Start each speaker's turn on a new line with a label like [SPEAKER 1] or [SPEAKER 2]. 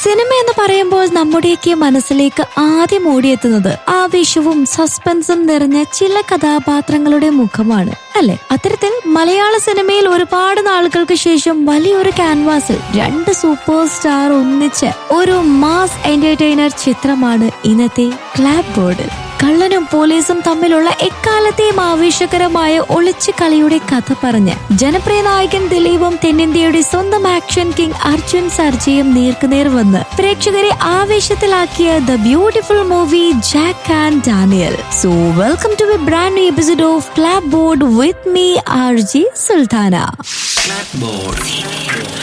[SPEAKER 1] Cinema എന്ന് പറയുമ്പോൾ നമ്മുടെയൊക്കെ മനസ്സിലേക്ക് ആദ്യം ഓടിയെത്തുന്നത് ആവേശവും സസ്പെൻസും നിറഞ്ഞ ചില കഥാപാത്രങ്ങളുടെ മുഖമാണ്, അല്ലെ? അത്തരത്തിൽ മലയാള സിനിമയിൽ ഒരുപാട് നാളുകൾക്ക് ശേഷം വലിയൊരു ക്യാൻവാസിൽ രണ്ട് സൂപ്പർ സ്റ്റാർ ഒന്നിച്ച് ഒരു മാസ് എന്റർടൈനർ ചിത്രമാണ് ഇന്നത്തെ ക്ലാപ്പ് ബോർഡ്. കള്ളനും പോലീസും തമ്മിലുള്ള എക്കാലത്തെയും ആവേശകരമായ ഒളിച്ചു കളിയുടെ കഥ പറഞ്ഞ് ജനപ്രിയ നായകൻ ദിലീപും തെന്നിന്ത്യയുടെ സ്വന്തം ആക്ഷൻ കിങ് അർജുൻ സർജയും നേർക്കുനേർ വന്ന് പ്രേക്ഷകരെ ആവേശത്തിലാക്കിയ the beautiful movie Jack and Daniel. So welcome to A brand new episode of clap board with me RJ Sultana.